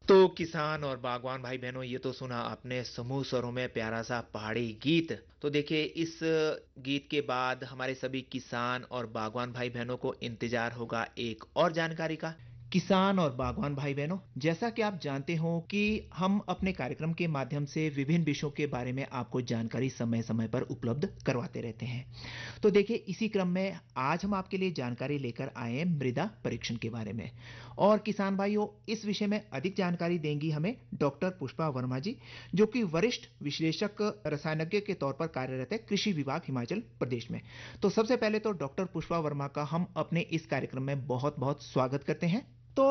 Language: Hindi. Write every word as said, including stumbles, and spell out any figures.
तो किसान और बागवान भाई बहनों, ये तो सुना आपने समूह स्वरों में प्यारा सा पहाड़ी गीत। तो देखिए, इस गीत के बाद हमारे सभी किसान और बागवान भाई बहनों को इंतजार होगा एक और जानकारी का। किसान और बागवान भाई बहनों, जैसा कि आप जानते हो कि हम अपने कार्यक्रम के माध्यम से विभिन्न विषयों के बारे में आपको जानकारी समय समय पर उपलब्ध करवाते रहते हैं। तो देखिए, इसी क्रम में आज हम आपके लिए जानकारी लेकर आए हैं मृदा परीक्षण के बारे में। और किसान भाइयों, इस विषय में अधिक जानकारी देंगी हमें डॉक्टर पुष्पा वर्मा जी, जो कि वरिष्ठ विश्लेषक रसायनज्ञ के तौर पर कार्यरत है कृषि विभाग हिमाचल प्रदेश में। तो सबसे पहले तो डॉक्टर पुष्पा वर्मा का हम अपने इस कार्यक्रम में बहुत बहुत स्वागत करते हैं।